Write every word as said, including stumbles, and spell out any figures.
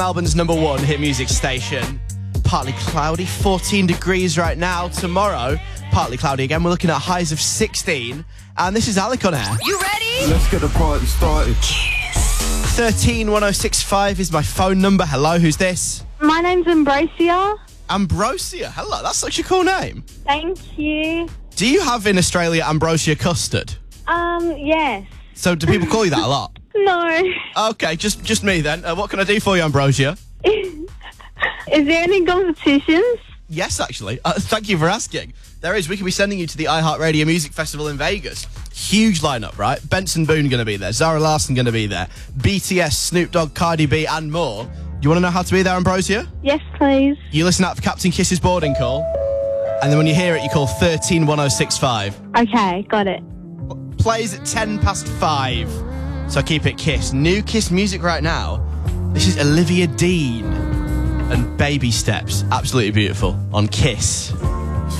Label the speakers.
Speaker 1: Melbourne's number one hit music station. Partly cloudy, fourteen degrees right now. Tomorrow, partly cloudy again. We're looking at highs of sixteen. And this is Alec on air.
Speaker 2: You ready?
Speaker 3: Let's get the party started.
Speaker 1: thirteen one oh six five is my phone number. Hello, who's this?
Speaker 4: My name's Ambrosia.
Speaker 1: Ambrosia. Hello, that's such a cool name.
Speaker 4: Thank you.
Speaker 1: Do you have in Australia Ambrosia custard?
Speaker 4: Um, yes.
Speaker 1: So do people call you that a lot?
Speaker 4: No.
Speaker 1: Okay, just just me then. Uh, what can I do for you, Ambrosia?
Speaker 4: Is there any competitions?
Speaker 1: Yes, actually. Uh, thank you for asking. There is. We could be sending you to the iHeartRadio Music Festival in Vegas. Huge lineup, right? Benson Boone going to be there. Zara Larsson going to be there. B T S, Snoop Dogg, Cardi B, and more. You want to know how to be there, Ambrosia?
Speaker 4: Yes, please.
Speaker 1: You listen out for Captain Kiss's boarding call, and then when you hear it, you call thirteen one oh six five.
Speaker 4: Okay, got it.
Speaker 1: Plays at ten past five. So keep it Kiss. New Kiss music right now. This is Olivia Dean and Baby Steps. Absolutely beautiful on Kiss.